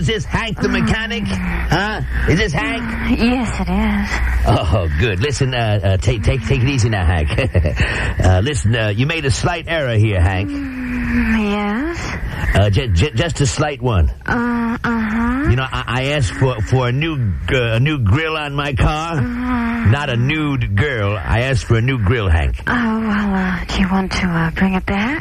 this Hank the mechanic? Huh? Is this Hank? Yes, it is. Oh, good. Listen, take it easy now, Hank. Listen, you made a slight error here, Hank. Yes? Just a slight one. You know, I asked for a new grill on my car. Not a nude girl. I asked for a new grill, Hank. Oh, well, do you want to bring it back?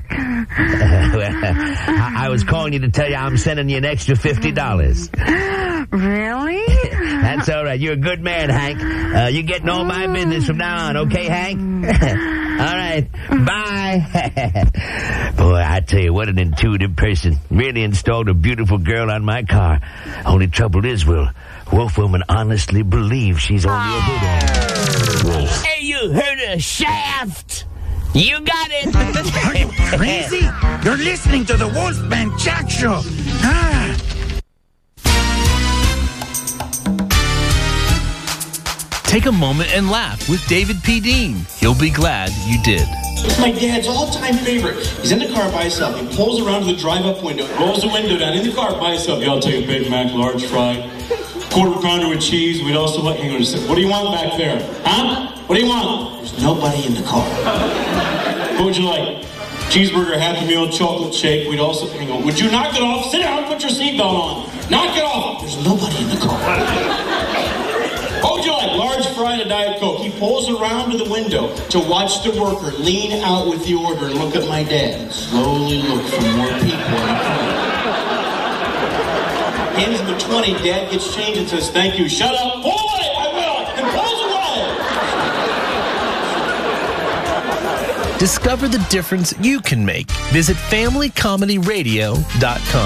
I was calling you to tell you I'm sending you an extra $50. Really? That's all right. You're a good man, Hank. You're getting all my business from now on, okay, Hank? All right. Bye. Boy, I tell you, what an intuitive person. Really installed a beautiful girl on my car. Only trouble is, Will, Wolf Woman honestly believes she's only a hit on. Hey, you heard of Shaft? You got it. Are you crazy? You're listening to the Wolfman Jack Show. Take a moment and laugh with David P. Dean. He'll be glad you did. It's my dad's all-time favorite. He's in the car by himself. He pulls around to the drive-up window, rolls the window down in the car by himself. Yeah, I'll take a Big Mac, large fry, quarter pounder with cheese. We'd also like, hang on a second. What do you want back there? Huh? What do you want? There's nobody in the car. What would you like? Cheeseburger, Happy Meal, chocolate shake. We'd also, hang on. Would you knock it off? Sit down, put your seatbelt on. Knock it off. There's nobody in the car. What would you like? Large fry and a Diet Coke. He pulls around to the window to watch the worker lean out with the order and look at my dad and slowly look for more people in the car. Hands him a 20. Dad gets change and says, thank you. Shut up. Pull away. I will. And pulls away. Discover the difference you can make. Visit FamilyComedyRadio.com.